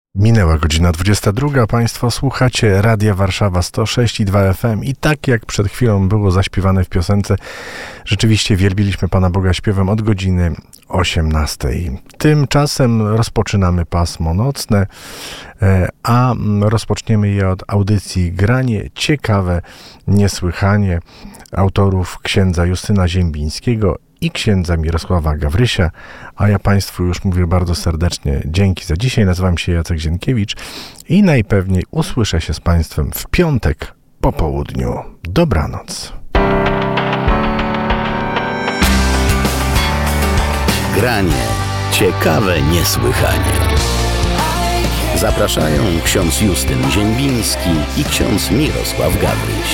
Minęła godzina 22. Państwo słuchacie Radia Warszawa 106,2 FM i tak jak przed chwilą było zaśpiewane w piosence, rzeczywiście wielbiliśmy Pana Boga śpiewem od godziny 18. Tymczasem rozpoczynamy pasmo nocne, a rozpoczniemy je od audycji Granie ciekawe niesłychanie autorów księdza Justyna Ziembińskiego i księdza Mirosława Gawrysia, a ja Państwu już mówię bardzo serdecznie dzięki za dzisiaj. Nazywam się Jacek Zienkiewicz i najpewniej usłyszę się z Państwem w piątek po południu. Dobranoc. Granie ciekawe niesłychanie. Zapraszają ksiądz Justyn Ziembiński i ksiądz Mirosław Gawryś.